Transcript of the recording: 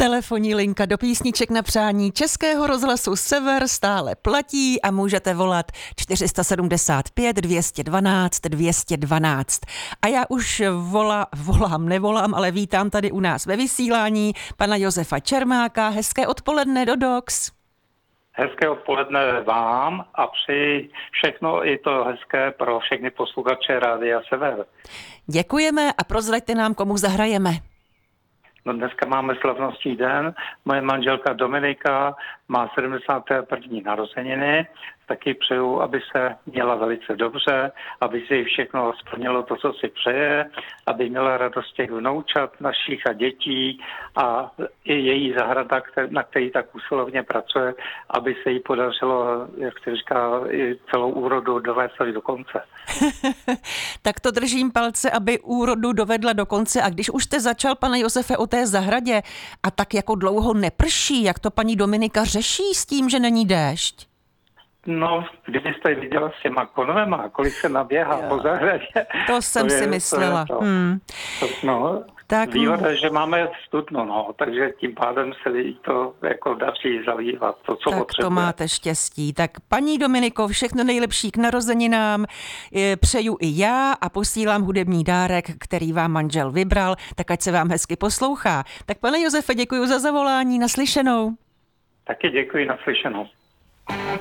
Telefonní linka do písniček na přání Českého rozhlasu Sever stále platí a můžete volat 475 212 212. A já už nevolám, ale vítám tady u nás ve vysílání pana Josefa Čermáka. Hezké odpoledne do Dox. Hezké odpoledne vám a přeji všechno i to hezké pro všechny posluchače Rádia Sever. Děkujeme a prozraďte nám, komu zahrajeme. No dneska máme slavnostní den. Moje manželka Dominika má 71. narozeniny. Taky přeju, aby se měla velice dobře, aby si všechno splnilo to, co si přeje, aby měla radost těch vnoučat našich a dětí a i její zahrada, na který tak usilovně pracuje, aby se jí podařilo, jak se říká, i celou úrodu dovést až do konce. Tak to držím palce, aby úrodu dovedla do konce. A když už jste začal, pane Josefe, o té zahradě a tak jako dlouho neprší, jak to paní Dominika řeší s tím, že není déšť? No, kdybyste viděla s těma konvema, kolik se naběhá po zahradě. To jsem si myslela. Tak výhoda, že máme studno, takže tím pádem se to jako daří zalívat, to, co potřebuje. Tak to máte štěstí. Tak paní Dominiko, všechno nejlepší k narozeninám přeju i já a posílám hudební dárek, který vám manžel vybral, tak ať se vám hezky poslouchá. Tak pane Josefe, děkuji za zavolání, naslyšenou. Taky děkuji, naslyšenou.